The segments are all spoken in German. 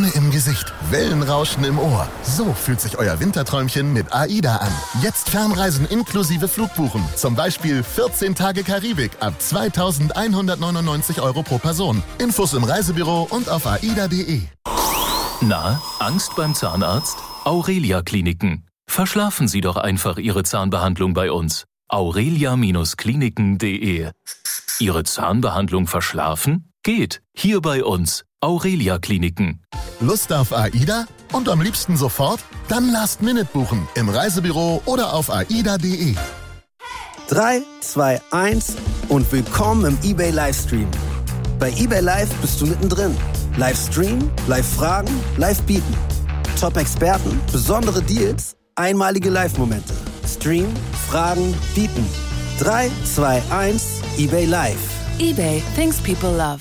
Sonne im Gesicht, Wellenrauschen im Ohr. So fühlt sich euer Winterträumchen mit AIDA an. Jetzt Fernreisen inklusive Flugbuchen. Zum Beispiel 14 Tage Karibik ab 2.199 € pro Person. Infos im Reisebüro und auf aida.de. Na, Angst beim Zahnarzt? Aurelia Kliniken. Verschlafen Sie doch einfach Ihre Zahnbehandlung bei uns. aurelia-kliniken.de. Ihre Zahnbehandlung verschlafen? Geht. Hier bei uns. Aurelia Kliniken. Lust auf AIDA? Und am liebsten sofort? Dann Last-Minute buchen. Im Reisebüro oder auf aida.de. 3, 2, 1 und willkommen im eBay Livestream. Bei eBay Live bist du mittendrin. Livestream, Live-Fragen, Live-Bieten. Top-Experten, besondere Deals, einmalige Live-Momente. Stream, Fragen, Bieten. 3, 2, 1, eBay Live. eBay, things people love.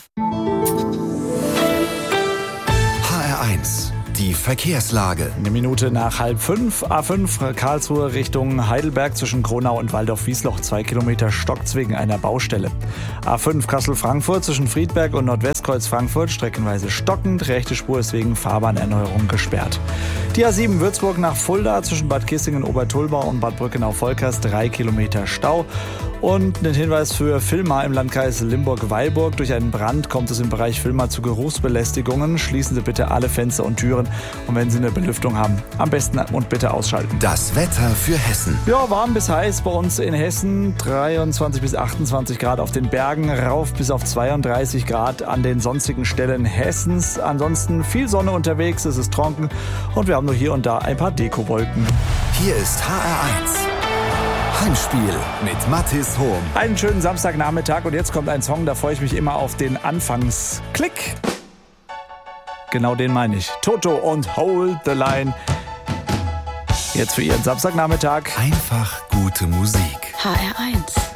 HR1, die Verkehrslage. Eine Minute nach 4:30, A5 Karlsruhe Richtung Heidelberg zwischen Kronau und Waldorf-Wiesloch, 2 Kilometer stockt's wegen einer Baustelle. A5 Kassel-Frankfurt zwischen Friedberg und Nordwestkreuz Frankfurt, streckenweise stockend, rechte Spur ist wegen Fahrbahnerneuerung gesperrt. Die A7 Würzburg nach Fulda zwischen Bad Kissingen-Obertulbau und Bad Brückenau-Volkers, 3 Kilometer Stau. Und ein Hinweis für Villmar im Landkreis Limburg-Weilburg. Durch einen Brand kommt es im Bereich Villmar zu Geruchsbelästigungen. Schließen Sie bitte alle Fenster und Türen. Und wenn Sie eine Belüftung haben, am besten und bitte ausschalten. Das Wetter für Hessen. Ja, warm bis heiß bei uns in Hessen. 23 bis 28 Grad auf den Bergen, rauf bis auf 32 Grad an den sonstigen Stellen Hessens. Ansonsten viel Sonne unterwegs, es ist trocken und wir haben nur hier und da ein paar Dekowolken. Hier ist HR1. Heimspiel mit Mathis Hohm. Einen schönen Samstagnachmittag und jetzt kommt ein Song, da freue ich mich immer auf den Anfangsklick. Genau den meine ich. Toto und Hold the Line. Jetzt für Ihren Samstagnachmittag. Einfach gute Musik. HR1.